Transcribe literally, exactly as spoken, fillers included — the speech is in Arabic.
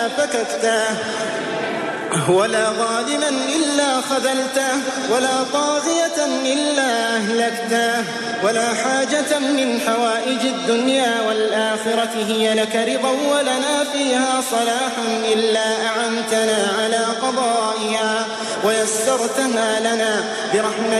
فككته ولا ظالما إلا خذلته ولا طاغية إلا أهلكته ولا حاجة من حوائج الدنيا والآخرة هي لك رضا ولنا فيها صلاح إلا أعنتنا على قضائها ويسرتها لنا برحمتك